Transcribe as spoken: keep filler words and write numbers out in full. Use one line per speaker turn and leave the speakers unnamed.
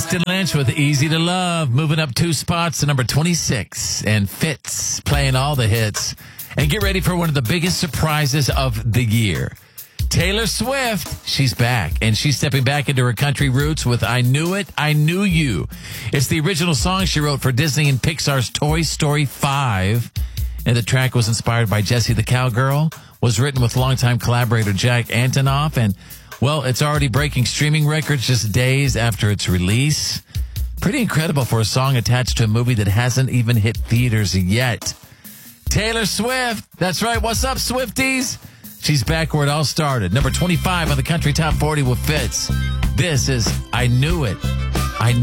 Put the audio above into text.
Austin Lynch with Easy to Love, moving up two spots to number twenty-six, and Fitz playing all the hits. And get ready for one of the biggest surprises of the year. Taylor Swift, she's back, and she's stepping back into her country roots with I Knew It, I Knew You. It's the original song she wrote for Disney and Pixar's Toy Story five. And the track was inspired by Jessie the Cowgirl, was written with longtime collaborator Jack Antonoff, and, well, it's already breaking streaming records just days after its release. Pretty incredible for a song attached to a movie that hasn't even hit theaters yet. Taylor Swift, that's right. What's up, Swifties? She's back where it all started. Number twenty-five on the Country Top forty with Fitz. This is I Knew It.